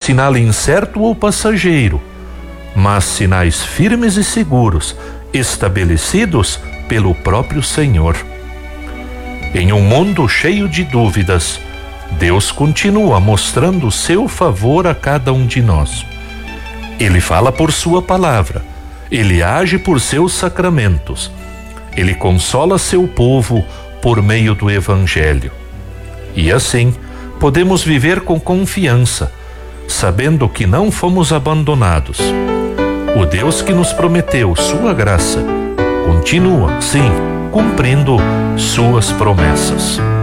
sinal incerto ou passageiro, mas sinais firmes e seguros, estabelecidos pelo próprio Senhor. Em um mundo cheio de dúvidas, Deus continua mostrando o seu favor a cada um de nós. Ele fala por sua palavra, ele age por seus sacramentos, ele consola seu povo por meio do Evangelho. E assim, podemos viver com confiança, sabendo que não fomos abandonados. O Deus que nos prometeu sua graça continua, sim, cumprindo suas promessas.